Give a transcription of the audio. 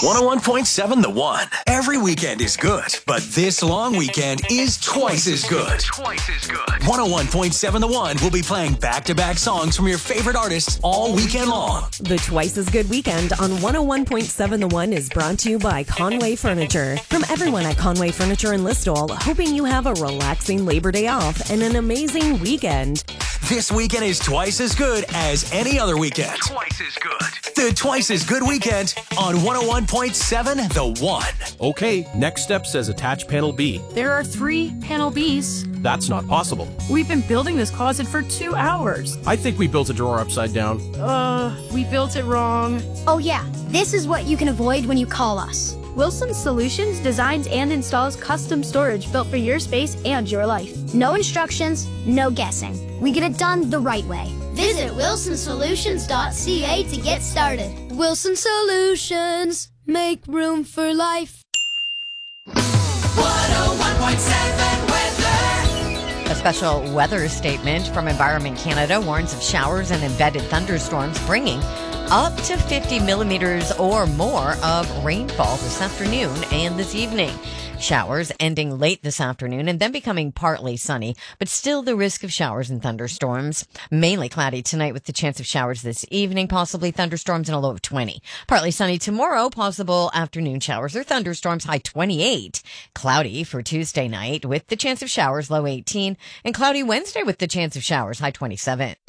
101.7 The One. Every weekend is good, but this long weekend is twice as good. 101.7 The One will be playing back-to-back songs from your favorite artists all weekend long. The Twice as Good weekend on 101.7 The One is brought to you by Conway Furniture. From everyone at Conway Furniture in Listowel, hoping you have a relaxing Labor Day off and an amazing weekend. This weekend is twice as good as any other weekend. Twice as good. The Twice as Good weekend on 101.7 The One. Okay, next step says attach panel B. There are 3 panel Bs. That's not possible. We've been building this closet for 2 hours. I think we built a drawer upside down. We built it wrong. Oh yeah, this is what you can avoid when you call us. Wilson Solutions designs and installs custom storage built for your space and your life. No instructions, no guessing. We get it done the right way. Visit wilsonsolutions.ca to get started. Wilson Solutions, make room for life. 101.7 weather. A special weather statement from Environment Canada warns of showers and embedded thunderstorms bringing up to 50 millimeters or more of rainfall this afternoon and this evening. Showers ending late this afternoon and then becoming partly sunny, but still the risk of showers and thunderstorms. Mainly cloudy tonight with the chance of showers this evening, possibly thunderstorms and a low of 20. Partly sunny tomorrow, possible afternoon showers or thunderstorms, high 28. Cloudy for Tuesday night with the chance of showers, low 18. And cloudy Wednesday with the chance of showers, high 27.